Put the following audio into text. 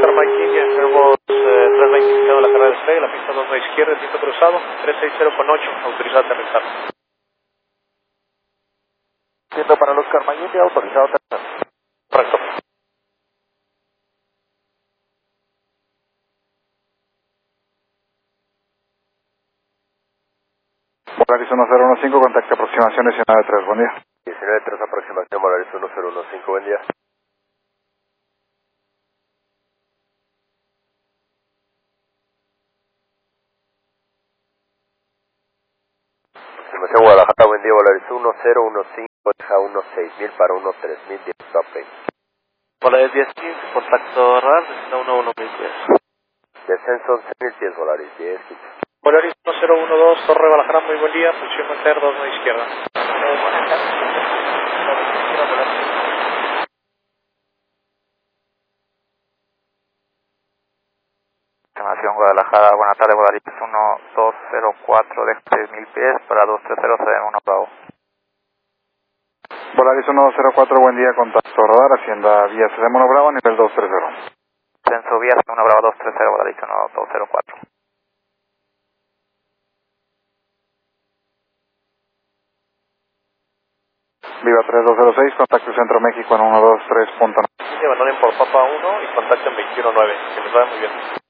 Oscar Mike India, tenemos 320 de la carrera de despegue, la pista 2 a izquierda, viento cruzado, 360 con 8, autorizado a aterrizar. Siendo para el Oscar Mike India, autorizado a aterrizar. Correcto. Volaris 1015, contacto aproximación 19-3, buen día. 19-3, aproximación, Volaris 1015, buen día. Aproximación Guadalajara, buen día, Volaris 1015, deja 16.000 para 13.000, 10 stop pay. Volaris 1015, contacto radar, destino 11.000 pies. Descenso 11.000 pies, Volaris 1015. Volaris 1012, Torre Guadalajara, muy buen día, posición mantener 2 a izquierda. Estimación Guadalajara, buenas tardes, Volaris 1204 de 6.000 pies para 230, CDM 1 Bravo. Volaris 1204, buen día, contacto radar, Hacienda vía CDM 1 Bravo, nivel 230. Censo vía CDM 1 Bravo 230, Volaris 1204. Viva 3206, contacto Centro México en 123.9. Abandonen por Papa 1 y contacto en 21.9, que les vaya muy bien.